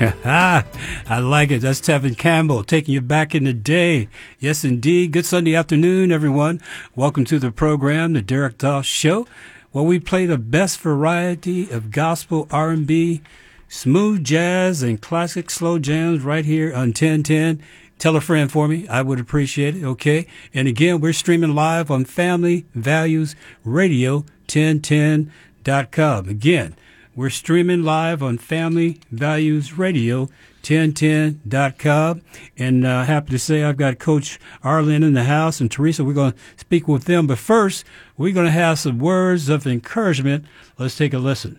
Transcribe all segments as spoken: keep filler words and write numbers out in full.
I like it. That's Tevin Campbell taking you back in the day. Yes, indeed. Good Sunday afternoon, everyone. Welcome to the program, The Derek Doss Show, where we play the best variety of gospel, R and B, smooth jazz, and classic slow jams right here on ten ten. Tell a friend for me. I would appreciate it, okay? And again, we're streaming live on Family Values Radio, ten ten dot com. Again, we're streaming live on Family Values Radio, ten ten dot com. And uh, happy to say I've got Coach Arlen in the house and Teresa. We're going to speak with them. But first, we're going to have some words of encouragement. Let's take a listen.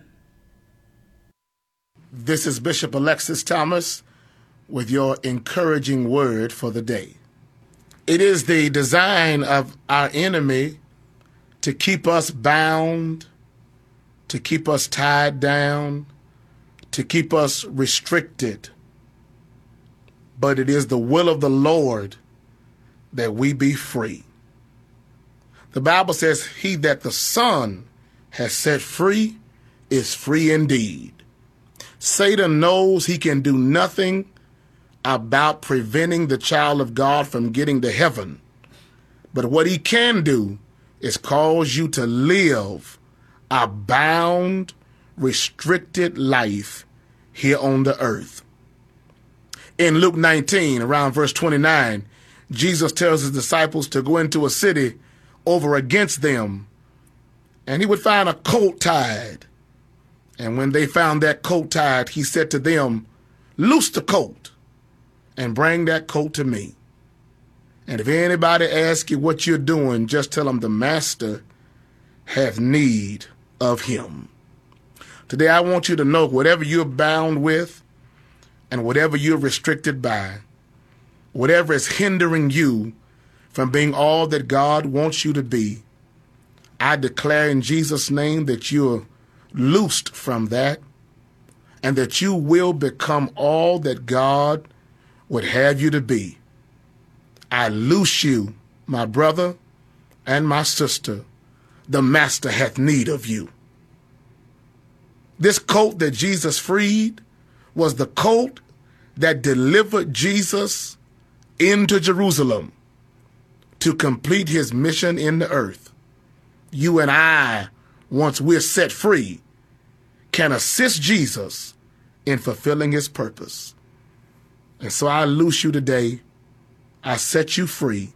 This is Bishop Alexis Thomas with your encouraging word for the day. It is the design of our enemy to keep us bound, to keep us tied down, to keep us restricted. But it is the will of the Lord that we be free. The Bible says, he that the Son has set free is free indeed. Satan knows he can do nothing about preventing the child of God from getting to heaven. But what he can do is cause you to live a bound, restricted life here on the earth. In Luke nineteen, around verse twenty-nine, Jesus tells his disciples to go into a city over against them, and he would find a colt tied. And when they found that colt tied, he said to them, loose the colt and bring that colt to me. And if anybody asks you what you're doing, just tell them the master hath need of him. Today, I want you to know whatever you're bound with and whatever you're restricted by, whatever is hindering you from being all that God wants you to be, I declare in Jesus' name that you're loosed from that and that you will become all that God would have you to be. I loose you, my brother and my sister. The master hath need of you. This colt that Jesus freed was the colt that delivered Jesus into Jerusalem to complete his mission in the earth. You and I, once we're set free, can assist Jesus in fulfilling his purpose. And so I loose you today. I set you free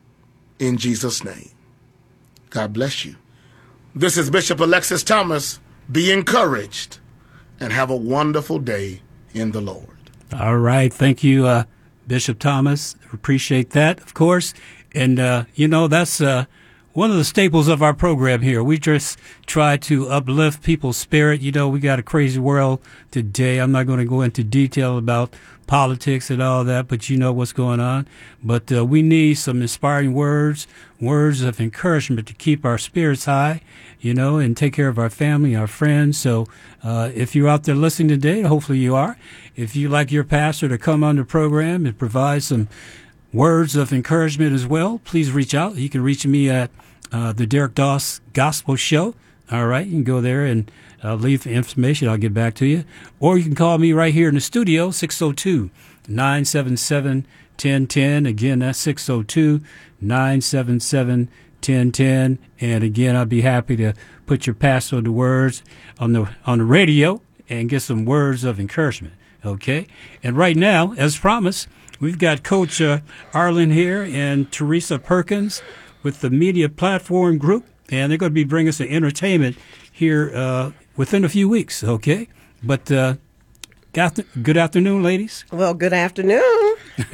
in Jesus' name. God bless you. This is Bishop Alexis Thomas. Be encouraged and have a wonderful day in the Lord. All right. Thank you, uh, Bishop Thomas. Appreciate that, of course. And, uh, you know, that's uh, one of the staples of our program here. We just try to uplift people's spirit. You know, we got a crazy world today. I'm not going to go into detail about politics and all that, but you know what's going on. But uh, we need some inspiring words, words of encouragement to keep our spirits high, you know, and take care of our family, our friends. So uh, if you're out there listening today, hopefully you are. If you'd like your pastor to come on the program and provide some words of encouragement as well, please reach out. You can reach me at uh, the Derek Doss Gospel Show. All right, you can go there and uh, leave the information. I'll get back to you. Or you can call me right here in the studio, six oh two, nine seven seven, one oh one oh. Again, that's six oh two, nine seven seven, one oh one oh. And again, I'll be happy to put your pastor to words on the on the radio and get some words of encouragement. Okay? And right now, as promised, we've got Coach uh, Arlen here and Teresa Perkins with the Media Platform Group. And they're going to be bringing us some entertainment here uh, within a few weeks, okay? But uh, good afternoon, ladies. Well, good afternoon.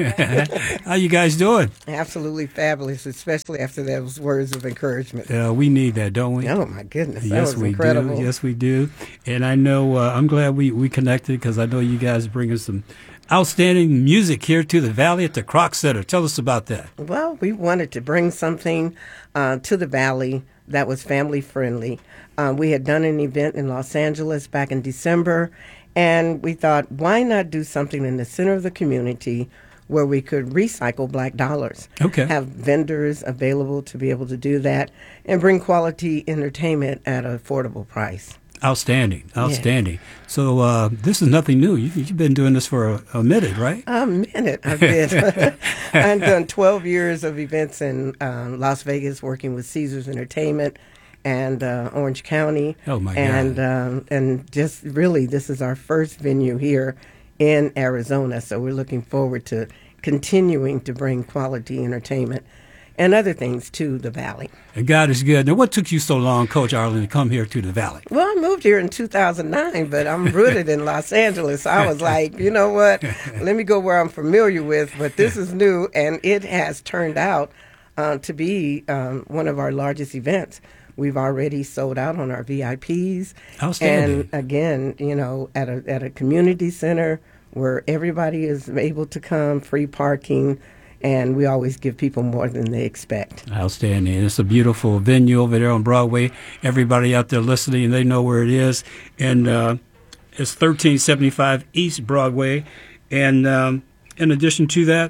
How you guys doing? Absolutely fabulous, especially after those words of encouragement. Uh, we need that, don't we? Oh, my goodness. That yes, was we incredible. do. Yes, we do. And I know uh, I'm glad we, we connected because I know you guys bring us some outstanding music here to the Valley at the Kroc Center. Tell us about that. Well, we wanted to bring something uh, to the Valley that was family friendly. Uh, we had done an event in Los Angeles back in December, and we thought, why not do something in the center of the community where we could recycle black dollars? Okay. Have vendors available to be able to do that and bring quality entertainment at an affordable price. Outstanding, outstanding. Yeah. So uh, this is nothing new. You, you've been doing this for a, a minute, right? A minute, I've been. I've done twelve years of events in um, Las Vegas, working with Caesars Entertainment and uh, Orange County. Oh my and, God! Um, and just really, this is our first venue here in Arizona. So we're looking forward to continuing to bring quality entertainment and other things to the Valley. And God is good. Now, what took you so long, Coach Arlen, to come here to the Valley? Well, I moved here in two thousand nine, but I'm rooted in Los Angeles. So I was like, you know what? Let me go where I'm familiar with. But this is new, and it has turned out uh, to be um, one of our largest events. We've already sold out on our V I Ps. Outstanding. And again, you know, at a at a community center where everybody is able to come, free parking. And we always give people more than they expect. Outstanding. It's a beautiful venue over there on Broadway. Everybody out there listening, they know where it is. And uh, it's thirteen seventy-five East Broadway. And um, in addition to that,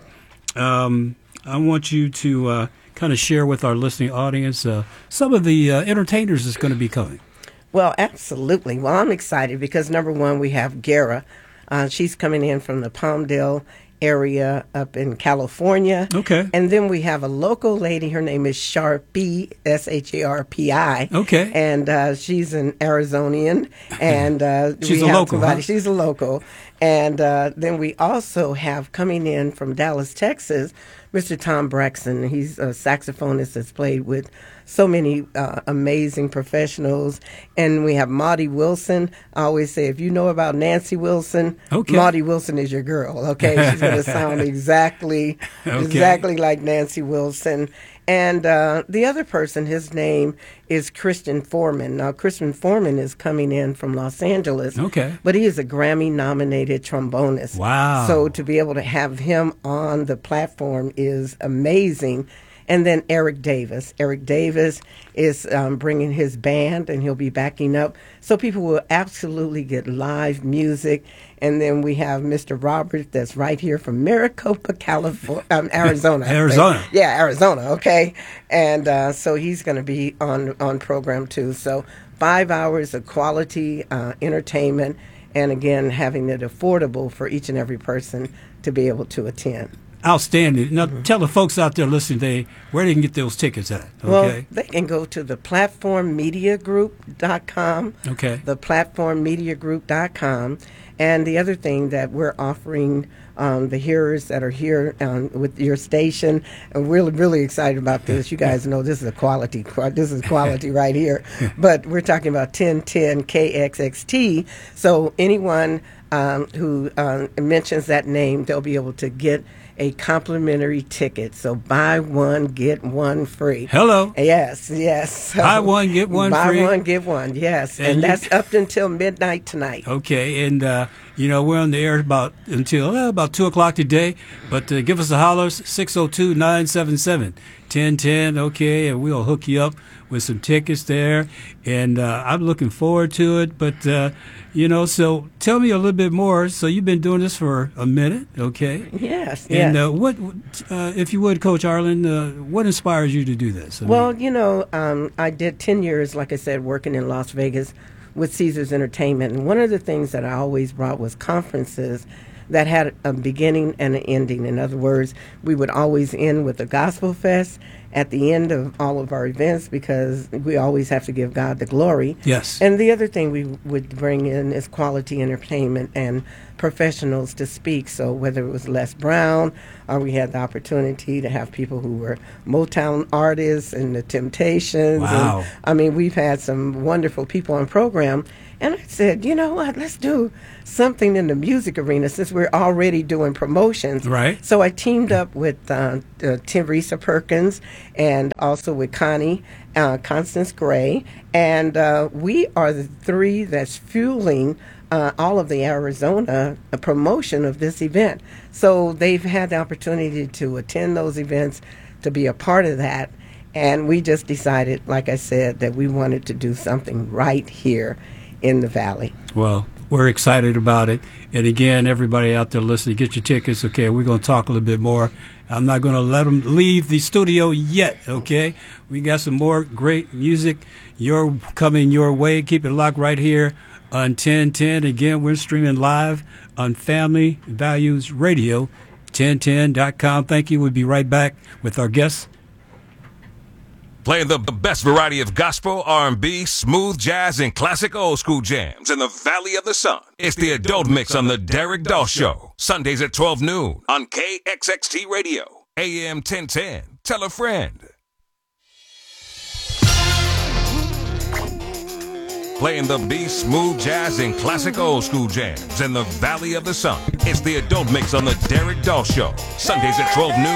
um, I want you to uh, kind of share with our listening audience uh, some of the uh, entertainers that's going to be coming. Well, absolutely. Well, I'm excited because, number one, we have Gara. Uh, she's coming in from the Palmdale area up in California. Okay. And then we have a local lady. Her name is Sharpie, S H A R P I. Okay. And uh, she's an Arizonian. And uh, she's we a have local, somebody, huh? She's a local. And uh, then we also have coming in from Dallas, Texas, Mister Tom Braxton. He's a saxophonist that's played with so many uh, amazing professionals. And we have Maudie Wilson. I always say, if you know about Nancy Wilson, okay. Maudie Wilson is your girl, okay? She's going to sound exactly, okay. exactly like Nancy Wilson. And uh, the other person, his name is Christian Foreman. Now, Christian Foreman is coming in from Los Angeles. Okay. But he is a Grammy-nominated trombonist. Wow. So to be able to have him on the platform is amazing. And then Eric Davis. Eric Davis is um, bringing his band, and he'll be backing up. So people will absolutely get live music. And then we have Mister Robert that's right here from Maricopa, California, um, Arizona. Arizona. Yeah, Arizona, okay. And uh, so he's going to be on, on program, too. So five hours of quality uh, entertainment, and, again, having it affordable for each and every person to be able to attend. Outstanding. Now, mm-hmm. tell the folks out there listening today where they can get those tickets at. Okay? Well, they can go to the platform media group dot com. Okay. the platform media group dot com. And the other thing that we're offering um, the hearers that are here um, with your station, and we're really, really excited about this. You guys know this is a quality. This is quality right here. But we're talking about ten ten K X X T. So anyone um, who um, mentions that name, they'll be able to get a complimentary ticket. So buy one, get one free. Hello. Yes, yes. So buy one, get one buy free. Buy one, get one, yes. And, and you, that's up until midnight tonight. Okay, and, uh, you know, we're on the air about until uh, about two o'clock today. But uh, give us a holler, six oh two, nine seven seven, ten ten, okay, and we'll hook you up with some tickets there. And uh, I'm looking forward to it. But, uh, you know, so tell me a little bit more. So you've been doing this for a minute, okay? Yes, and yes. uh, what, uh, if you would, Coach Arlen, uh, what inspires you to do this? I well, mean, you know, um, I did ten years, like I said, working in Las Vegas with Caesars Entertainment. And one of the things that I always brought was conferences that had a beginning and an ending. In other words, we would always end with a gospel fest at the end of all of our events because we always have to give God the glory. Yes. And the other thing we would bring in is quality entertainment and professionals to speak. So whether it was Les Brown or we had the opportunity to have people who were Motown artists and the Temptations. Wow. And, I mean, we've had some wonderful people on program. And I said, you know what, let's do something in the music arena since we're already doing promotions. Right. So I teamed up with uh, uh, Teresa Perkins and also with Connie, uh, Constance Gray. And uh, we are the three that's fueling uh, all of the Arizona uh, promotion of this event. So they've had the opportunity to attend those events, to be a part of that. And we just decided, like I said, that we wanted to do something right here in the Valley. Well, we're excited about it. And again, everybody out there listening, get your tickets. Okay, we're going to talk a little bit more. I'm not going to let them leave the studio yet, okay? We got some more great music you're coming your way. Keep it locked right here on ten ten. Again, we're streaming live on Family Values Radio, ten ten dot com. Thank you. We'll be right back with our guests. Playing the best variety of gospel, R and B, smooth jazz, and classic old school jams in the Valley of the Sun. It's the Adult Mix on the Derek Doss Show. Sundays at twelve noon on K X X T Radio, A M ten ten. Tell a friend. Playing the beast, smooth jazz, and classic old school jams in the Valley of the Sun. It's the Adult Mix on the Derek Doss Show. Sundays at twelve noon.